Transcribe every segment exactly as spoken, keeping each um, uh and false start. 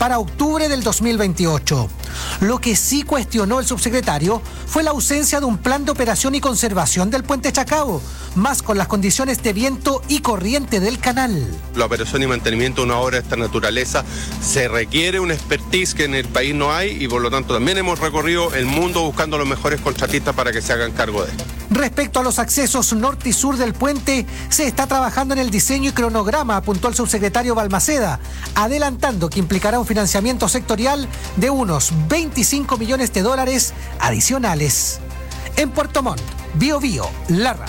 para octubre del dos mil veintiocho. Lo que sí cuestionó el subsecretario fue la ausencia de un plan de operación y conservación del puente Chacao, más con las condiciones de viento y corriente del canal. La operación y mantenimiento de una obra de esta naturaleza se requiere una expertise que en el país no hay y por lo tanto también hemos recorrido el mundo buscando los mejores contratistas para que se hagan cargo de esto. Respecto a los accesos norte y sur del puente, se está trabajando en el diseño y cronograma, apuntó el subsecretario Balmaceda, adelantando que implicará un financiamiento sectorial de unos veinticinco millones de dólares adicionales. En Puerto Montt, Bio Bio, la radio.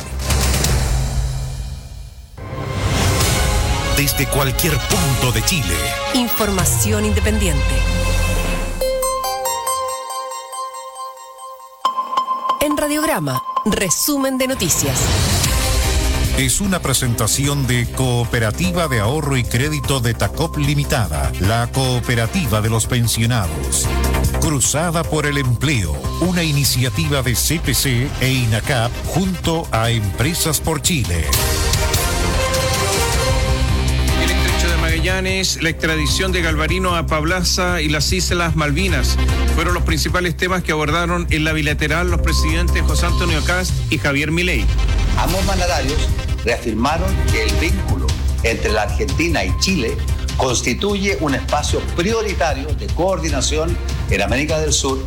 Desde cualquier punto de Chile. Información independiente. En Radiograma, resumen de noticias. Es una presentación de Cooperativa de Ahorro y Crédito de Tacop Limitada, la cooperativa de los pensionados. Cruzada por el Empleo, una iniciativa de C P C e INACAP junto a Empresas por Chile. El estrecho de Magallanes, la extradición de Galvarino a Pablaza y las Islas Malvinas fueron los principales temas que abordaron en la bilateral los presidentes José Antonio Kast y Javier Milei. Ambos mandatarios reafirmaron que el vínculo entre la Argentina y Chile constituye un espacio prioritario de coordinación en América del Sur.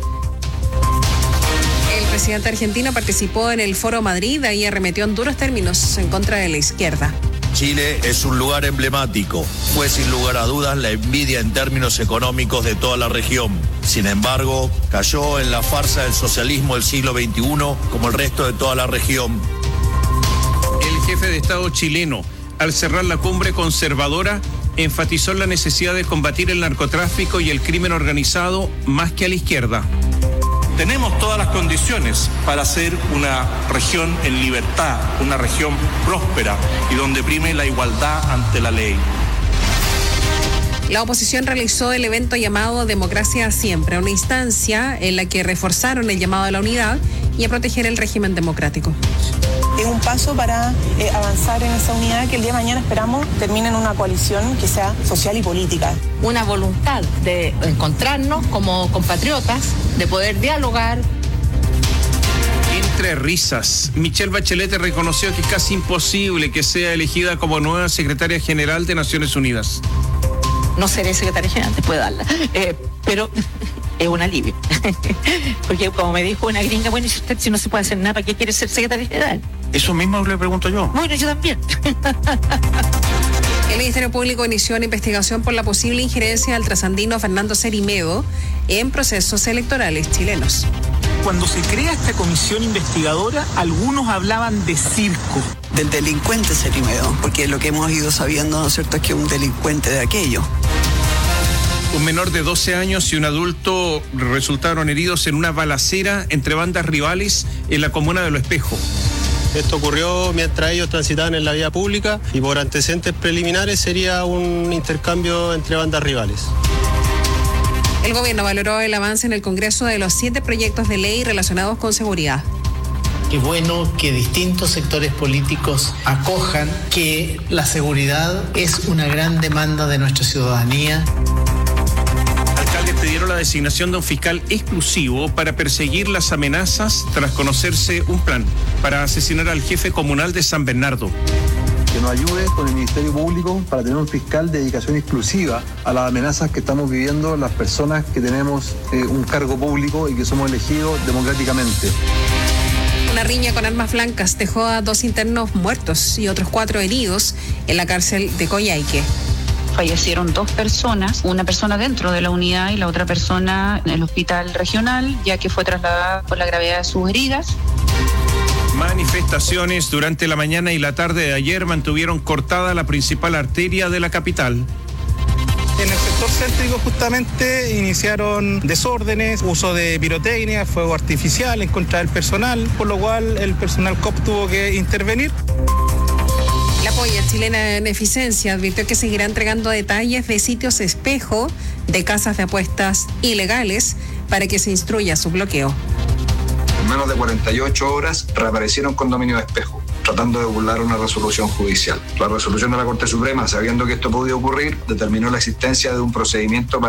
El presidente argentino participó en el Foro Madrid y arremetió en duros términos en contra de la izquierda. Chile es un lugar emblemático. Fue sin lugar a dudas la envidia en términos económicos de toda la región. Sin embargo, cayó en la farsa del socialismo del siglo veintiuno como el resto de toda la región. El jefe de Estado chileno, al cerrar la cumbre conservadora, enfatizó la necesidad de combatir el narcotráfico y el crimen organizado más que a la izquierda. Tenemos todas las condiciones para ser una región en libertad, una región próspera y donde prime la igualdad ante la ley. La oposición realizó el evento llamado Democracia Siempre, una instancia en la que reforzaron el llamado a la unidad y a proteger el régimen democrático. Es un paso para eh, avanzar en esa unidad que el día de mañana esperamos termine en una coalición que sea social y política. Una voluntad de encontrarnos como compatriotas, de poder dialogar. Entre risas, Michelle Bachelet reconoció que es casi imposible que sea elegida como nueva secretaria general de Naciones Unidas. No seré secretaria general, te puedo darla, eh, pero es un alivio. Porque como me dijo una gringa, bueno, si usted si no se puede hacer nada, ¿para qué quiere ser secretaria general? Eso mismo le pregunto yo. Bueno, yo también. El Ministerio Público inició una investigación por la posible injerencia del trasandino Fernando Cerimedo en procesos electorales chilenos. Cuando se crea esta comisión investigadora, algunos hablaban de circo. Del delincuente Cerimedo, porque lo que hemos ido sabiendo, ¿no es cierto?, es que es un delincuente de aquello. Un menor de doce años y un adulto resultaron heridos en una balacera entre bandas rivales en la comuna de Lo Espejo. Esto ocurrió mientras ellos transitaban en la vía pública y por antecedentes preliminares sería un intercambio entre bandas rivales. El gobierno valoró el avance en el Congreso de los siete proyectos de ley relacionados con seguridad. Qué bueno que distintos sectores políticos acojan que la seguridad es una gran demanda de nuestra ciudadanía. Alcaldes pidieron la designación de un fiscal exclusivo para perseguir las amenazas tras conocerse un plan para asesinar al jefe comunal de San Bernardo. Que nos ayude con el Ministerio Público para tener un fiscal de dedicación exclusiva a las amenazas que estamos viviendo las personas que tenemos eh, un cargo público y que somos elegidos democráticamente. Una riña con armas blancas dejó a dos internos muertos y otros cuatro heridos en la cárcel de Coyhaique. Fallecieron dos personas, una persona dentro de la unidad y la otra persona en el hospital regional, ya que fue trasladada por la gravedad de sus heridas. Manifestaciones durante la mañana y la tarde de ayer mantuvieron cortada la principal arteria de la capital. En el sector céntrico justamente iniciaron desórdenes, uso de pirotecnia, fuego artificial en contra del personal, por lo cual el personal C O P tuvo que intervenir. La polla chilena en eficiencia advirtió que seguirá entregando detalles de sitios espejo de casas de apuestas ilegales para que se instruya su bloqueo. En menos de cuarenta y ocho horas reaparecieron condominios de espejo, tratando de burlar una resolución judicial. La resolución de la Corte Suprema, sabiendo que esto podía ocurrir, determinó la existencia de un procedimiento para